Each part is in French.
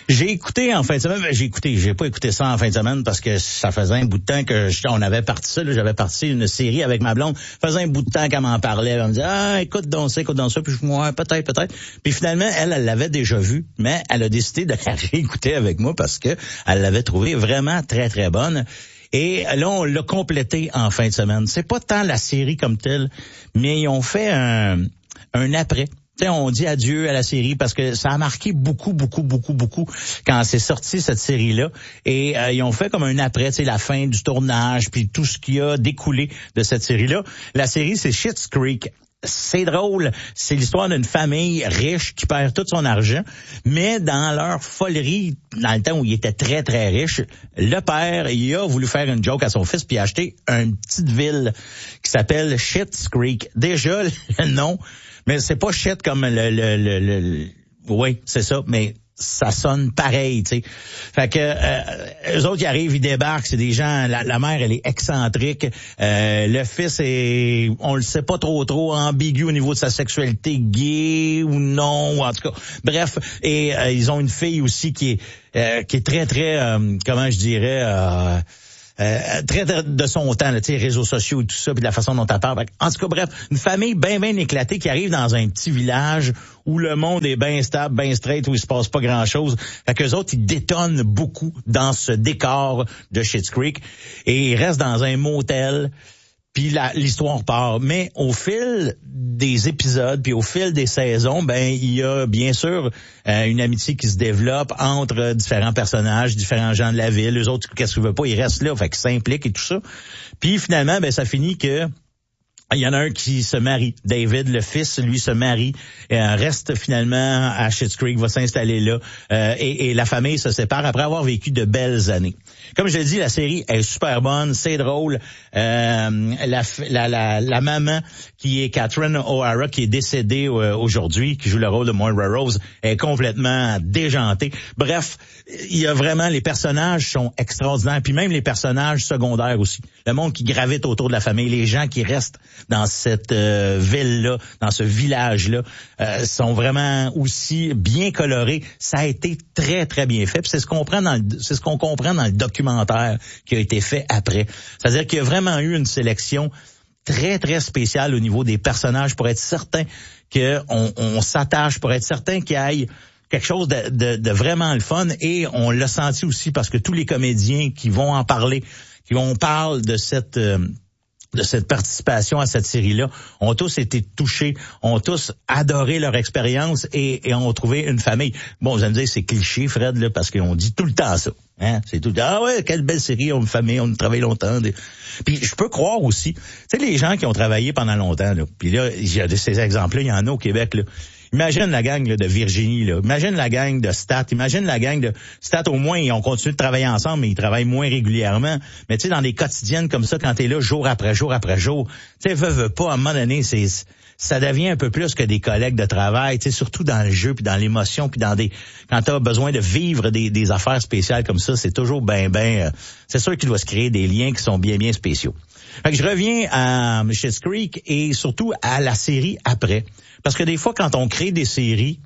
J'ai écouté en fin de semaine, j'ai pas écouté ça en fin de semaine parce que ça faisait un bout de temps que on avait parti ça, là, j'avais parti une série avec ma blonde, faisait un bout de temps qu'elle m'en parlait, elle me disait écoute donc ça, puis moi peut-être. Puis finalement, elle l'avait déjà vu, mais elle a décidé de la réécouter avec moi parce que elle l'avait trouvée vraiment très très bonne. Et là, on l'a complété en fin de semaine. C'est pas tant la série comme telle, mais ils ont fait un après. T'sais, on dit adieu à la série parce que ça a marqué beaucoup quand c'est sorti cette série-là. Et ils ont fait comme un après, la fin du tournage, puis tout ce qui a découlé de cette série-là. La série, c'est Schitt's Creek. C'est drôle, c'est l'histoire d'une famille riche qui perd tout son argent, mais dans leur folerie, dans le temps où il était très très riche, le père, il a voulu faire une joke à son fils puis acheter une petite ville qui s'appelle Schitt's Creek. Déjà, le nom, mais c'est pas shit comme oui, c'est ça, mais ça sonne pareil, tu sais. Fait que eux autres, ils arrivent, ils débarquent, c'est des gens, la mère, elle est excentrique, le fils est, on le sait pas trop ambigu au niveau de sa sexualité, gay ou non, ou en tout cas, bref, et ils ont une fille aussi qui est très comment je dirais, très de son temps, tu sais, réseaux sociaux et tout ça, puis de la façon dont elle parle. En tout cas, bref, une famille bien éclatée qui arrive dans un petit village où le monde est bien stable, bien straight, où il se passe pas grand-chose. Fait qu'eux autres, ils détonnent beaucoup dans ce décor de Schitt's Creek et ils restent dans un motel. Puis l'histoire part. Mais au fil des épisodes, puis au fil des saisons, ben il y a bien sûr une amitié qui se développe entre différents personnages, différents gens de la ville. Eux autres, qu'est-ce qu'ils veulent pas, ils restent là, fait qu'ils s'impliquent et tout ça. Puis finalement, ben ça finit que il y en a un qui se marie. David, le fils, lui, se marie, reste finalement à Schitt's Creek, va s'installer là, et la famille se sépare après avoir vécu de belles années. Comme je l'ai dit, la série est super bonne, c'est drôle. La maman, qui est Catherine O'Hara, qui est décédée aujourd'hui, qui joue le rôle de Moira Rose, est complètement déjantée. Bref, il y a vraiment, les personnages sont extraordinaires, puis même les personnages secondaires aussi. Le monde qui gravite autour de la famille, les gens qui restent dans cette ville-là, dans ce village-là, sont vraiment aussi bien colorés. Ça a été très, très bien fait. Puis c'est ce qu'on comprend dans le documentaire qui a été fait après. C'est-à-dire qu'il y a vraiment eu une sélection très, très spéciale au niveau des personnages pour être certain qu'on s'attache, pour être certain qu'il y ait quelque chose de vraiment le fun. Et on l'a senti aussi parce que tous les comédiens qui vont en parler, parle de cette participation à cette série-là, ont tous été touchés, ont tous adoré leur expérience et ont trouvé une famille. Bon, vous allez me dire, c'est cliché, Fred, là, parce qu'on dit tout le temps ça. Hein? C'est tout le temps, ah ouais, quelle belle série, on a une famille, on a travaillé longtemps. Puis je peux croire aussi, tu sais, les gens qui ont travaillé pendant longtemps, là, puis là, il y a ces exemples-là, il y en a au Québec, là. Imagine la gang là, de Virginie, là. Imagine la gang de Stat, imagine la gang de Stat, au moins, ils ont continué de travailler ensemble, mais ils travaillent moins régulièrement. Mais tu sais, dans des quotidiennes comme ça, quand t'es là jour après jour, tu sais, veux pas, à un moment donné, ça devient un peu plus que des collègues de travail, tu sais, surtout dans le jeu, puis dans l'émotion, puis quand t'as besoin de vivre des affaires spéciales comme ça, c'est toujours c'est sûr qu'il doit se créer des liens qui sont bien spéciaux. Fait que je reviens à Schitt's Creek et surtout à la série après. Parce que des fois, quand on crée des séries,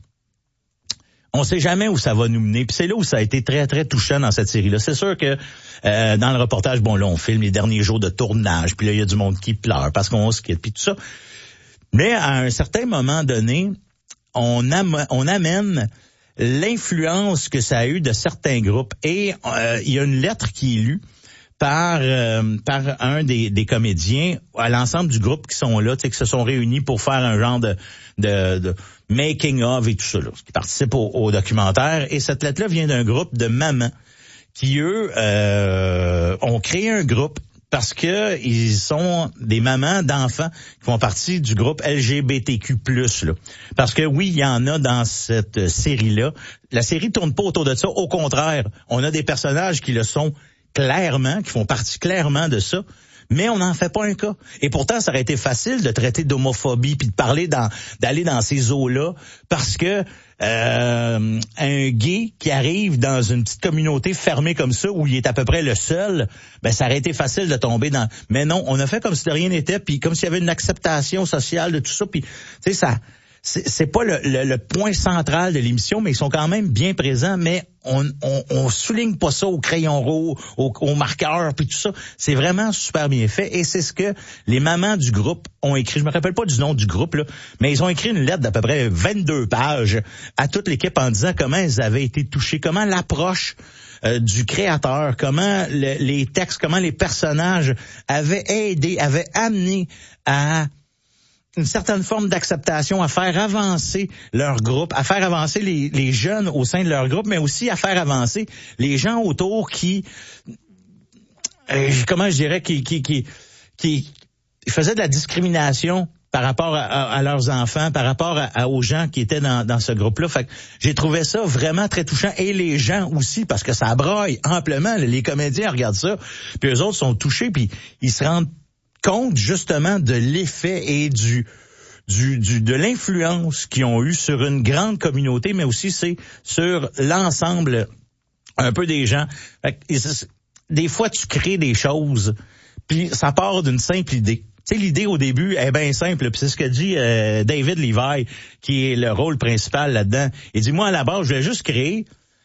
on sait jamais où ça va nous mener. Puis c'est là où ça a été très, très touchant dans cette série-là. C'est sûr que dans le reportage, bon là, on filme les derniers jours de tournage, puis là, il y a du monde qui pleure parce qu'on se quitte, puis tout ça. Mais à un certain moment donné, on amène l'influence que ça a eu de certains groupes. Et il y a une lettre qui est lue par un des comédiens à l'ensemble du groupe qui sont là, tu sais, qui se sont réunis pour faire un genre de making of et tout ça, là, qui participent au documentaire. Et cette lettre-là vient d'un groupe de mamans qui, eux, ont créé un groupe parce que ils sont des mamans d'enfants qui font partie du groupe LGBTQ+, là. Parce que oui, il y en a dans cette série-là. La série tourne pas autour de ça. Au contraire, on a des personnages qui le sont clairement, qui font partie clairement de ça, mais on n'en fait pas un cas. Et pourtant, ça aurait été facile de traiter d'homophobie puis de parler d'aller dans ces eaux-là, parce que un gay qui arrive dans une petite communauté fermée comme ça, où il est à peu près le seul, ben ça aurait été facile de tomber dans... Mais non, on a fait comme si de rien n'était, puis comme s'il y avait une acceptation sociale de tout ça, puis tu sais, c'est pas le point central de l'émission, mais ils sont quand même bien présents, mais on souligne pas ça au crayon rouge, au marqueur, puis tout ça. C'est vraiment super bien fait, et c'est ce que les mamans du groupe ont écrit. Je me rappelle pas du nom du groupe, là, mais ils ont écrit une lettre d'à peu près 22 pages à toute l'équipe en disant comment elles avaient été touchées, comment l'approche du créateur, comment les textes, comment les personnages avaient aidé, avaient amené à une certaine forme d'acceptation, à faire avancer leur groupe, à faire avancer les jeunes au sein de leur groupe, mais aussi à faire avancer les gens autour qui comment je dirais, qui faisaient de la discrimination par rapport à leurs enfants, par rapport aux gens qui étaient dans ce groupe-là. Fait que j'ai trouvé ça vraiment très touchant, et les gens aussi, parce que ça broye amplement. Les comédiens regardent ça, puis eux autres sont touchés, puis ils se rendent compte justement de l'effet et de l'influence qu'ils ont eu sur une grande communauté, mais aussi c'est sur l'ensemble un peu des gens. Fait que, des fois, tu crées des choses, puis ça part d'une simple idée. Tu sais, l'idée au début est bien simple, puis c'est ce que dit David Levi, qui est le rôle principal là-dedans. Il dit, moi, à la base, je voulais juste créer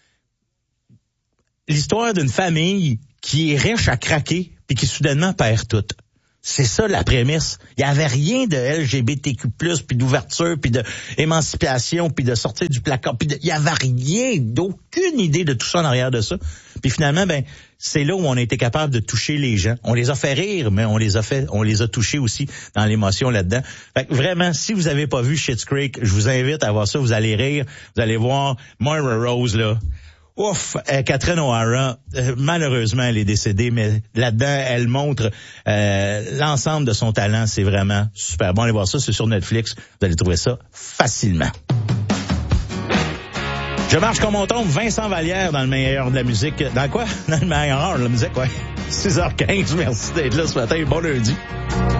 l'histoire d'une famille qui est riche à craquer, puis qui soudainement perd tout. C'est ça la prémisse. Il y avait rien de LGBTQ+, puis d'ouverture, puis de émancipation, puis de sortir du placard, puis il y avait rien, d'aucune idée de tout ça en arrière de ça. Puis finalement, ben c'est là où on a été capable de toucher les gens. On les a fait rire, mais on les a touchés aussi dans l'émotion là-dedans. Fait que vraiment, si vous avez pas vu Schitt's Creek, je vous invite à voir ça, vous allez rire, vous allez voir Moira Rose là. Ouf, Catherine O'Hara, malheureusement, elle est décédée, mais là-dedans, elle montre l'ensemble de son talent. C'est vraiment super bon. Allez voir ça, c'est sur Netflix. Vous allez trouver ça facilement. Je marche comme on tombe. Vincent Vallière dans le meilleur de la musique. Dans quoi? Dans le meilleur de la musique, ouais. 6h15, merci d'être là ce matin. Bon lundi.